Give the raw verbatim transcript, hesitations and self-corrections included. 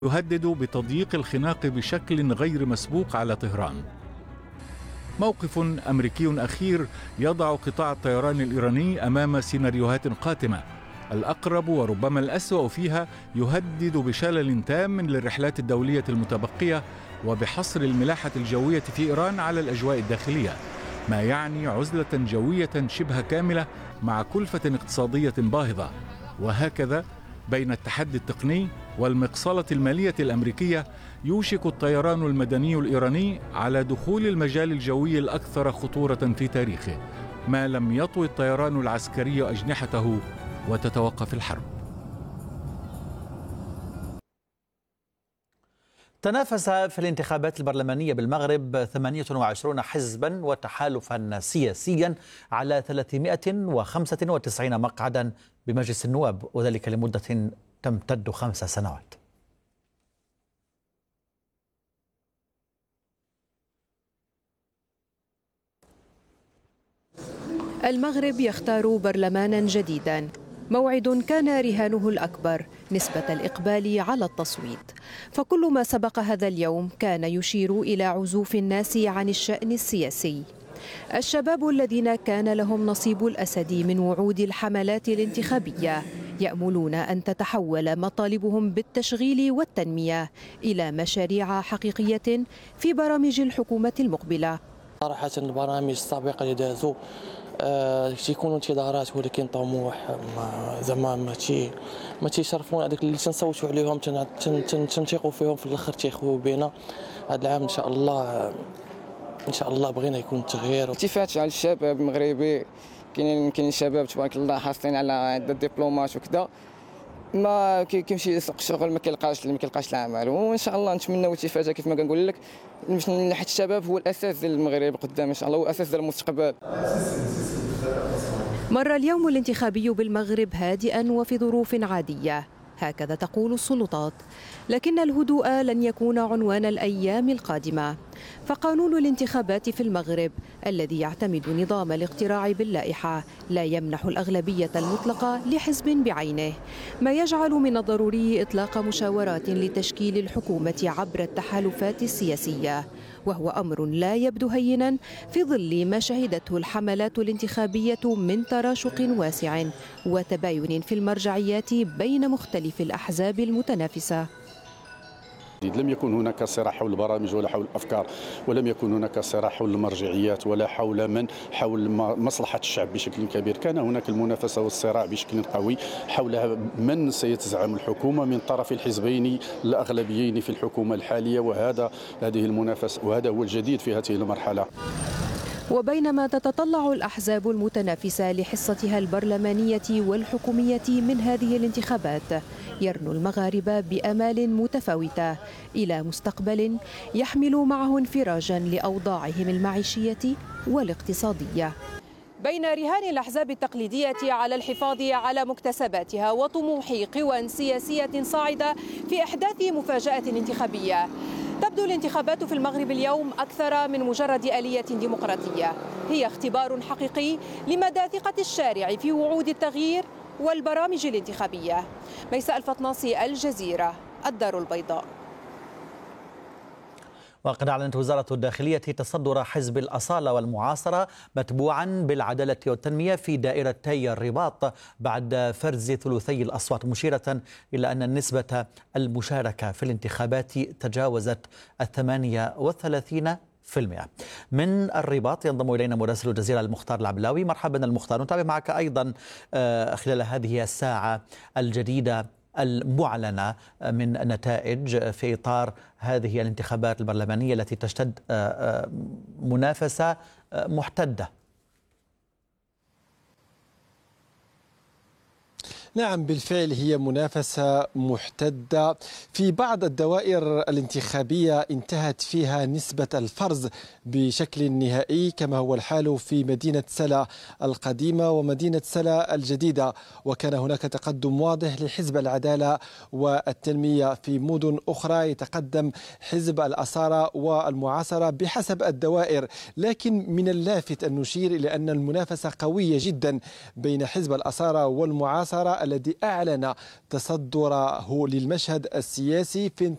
يهدد بتضييق الخناق بشكل غير مسبوق على طهران. موقف أمريكي أخير يضع قطاع الطيران الإيراني أمام سيناريوهات قاتمة، الأقرب وربما الأسوأ فيها يهدد بشلل تام للرحلات الدولية المتبقية وبحصر الملاحة الجوية في إيران على الأجواء الداخلية، ما يعني عزلة جوية شبه كاملة مع كلفة اقتصادية باهظة. وهكذا بين التحدي التقني والمقصلة المالية الأمريكية يوشك الطيران المدني الإيراني على دخول المجال الجوي الأكثر خطورة في تاريخه، ما لم يطوي الطيران العسكري أجنحته وتتوقف الحرب. تنافس في الانتخابات البرلمانية بالمغرب ثمانية وعشرين حزبا وتحالفا سياسيا على ثلاثمائة وخمسة وتسعين مقعدا بمجلس النواب، وذلك لمدة تمتد خمس سنوات. المغرب يختار برلمانا جديدا، موعد كان رهانه الأكبر نسبة الإقبال على التصويت، فكل ما سبق هذا اليوم كان يشير إلى عزوف الناس عن الشأن السياسي. الشباب الذين كان لهم نصيب الأسد من وعود الحملات الانتخابية يأملون أن تتحول مطالبهم بالتشغيل والتنمية إلى مشاريع حقيقية في برامج الحكومة المقبلة. صراحة البرامج السابقة اللي دازوا آه تيكونوا انتظارات ولكن طموح زعما ما تي ما تيشرفونا هذاك اللي تنصوتوا عليهم تنثقوا فيهم في الاخر تيخويو بينا. هذا العام ان شاء الله ان شاء الله بغينا يكون التغيير. التفات على الشباب المغربي، كاينين كاينين شباب تبارك الله حاصلين على عده دبلومات وكذا، ما كيمشي يسوق الشغل ما كيلقاش ما كيلقاش العمل، وان شاء الله نتمنوا التفاته كيف ما كنقول لك، حيت الشباب هو الاساس ديال المغرب قدام ان شاء الله، هو اساس ديال المستقبل. مر اليوم الانتخابي بالمغرب هادئا وفي ظروف عادية، هكذا تقول السلطات، لكن الهدوء لن يكون عنوان الأيام القادمة، فقانون الانتخابات في المغرب الذي يعتمد نظام الاقتراع باللائحة لا يمنح الأغلبية المطلقة لحزب بعينه، ما يجعل من الضروري إطلاق مشاورات لتشكيل الحكومة عبر التحالفات السياسية، وهو أمر لا يبدو هينا في ظل ما شهدته الحملات الانتخابية من تراشق واسع وتباين في المرجعيات بين مختلف الأحزاب المتنافسة. لم يكن هناك صراع حول البرامج ولا حول الافكار، ولم يكن هناك صراع حول المرجعيات ولا حول من حول مصلحه الشعب بشكل كبير، كان هناك المنافسه والصراع بشكل قوي حول من سيتزعم الحكومه من طرف الحزبين الاغلبيين في الحكومه الحاليه، وهذا هذه المنافسه وهذا هو الجديد في هذه المرحله. وبينما تتطلع الأحزاب المتنافسة لحصتها البرلمانية والحكومية من هذه الانتخابات، يرنو المغاربة بأمال متفاوتة إلى مستقبل يحمل معه انفراجا لأوضاعهم المعيشية والاقتصادية. بين رهان الأحزاب التقليدية على الحفاظ على مكتسباتها وطموح قوى سياسية صاعدة في إحداث مفاجأة انتخابية، تبدو الانتخابات في المغرب اليوم أكثر من مجرد آلية ديمقراطية، هي اختبار حقيقي لمدى ثقة الشارع في وعود التغيير والبرامج الانتخابية. ميساء الفطناصي، الجزيرة، الدار البيضاء. وقد أعلنت وزارة الداخلية تصدر حزب الأصالة والمعاصرة متبوعا بالعدالة والتنمية في دائرتي الرباط بعد فرز ثلثي الأصوات، مشيرة إلى أن نسبة المشاركة في الانتخابات تجاوزت الثمانية وثلاثين في المئة. من الرباط ينضم إلينا مراسل الجزيرة المختار العبلاوي. مرحبا المختار، نتابع معك أيضا خلال هذه الساعة الجديدة المعلنة من نتائج في إطار هذه الانتخابات البرلمانية التي تشتد منافسة محتدة. نعم بالفعل هي منافسة محتدة، في بعض الدوائر الانتخابية انتهت فيها نسبة الفرز بشكل نهائي، كما هو الحال في مدينة سلا القديمة ومدينة سلا الجديدة، وكان هناك تقدم واضح لحزب العدالة والتنمية. في مدن أخرى يتقدم حزب الأصالة والمعاصرة بحسب الدوائر، لكن من اللافت أن نشير إلى أن المنافسة قوية جدا بين حزب الأصالة والمعاصرة الذي أعلن تصدره للمشهد السياسي في